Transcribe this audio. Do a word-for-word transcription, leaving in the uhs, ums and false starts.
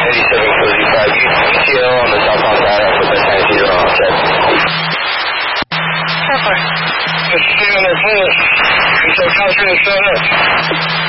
eighty-seven forty-five, U T L on the southbound side of the San Diego on check. Perfect. Just stay on the phone. Until country is set up.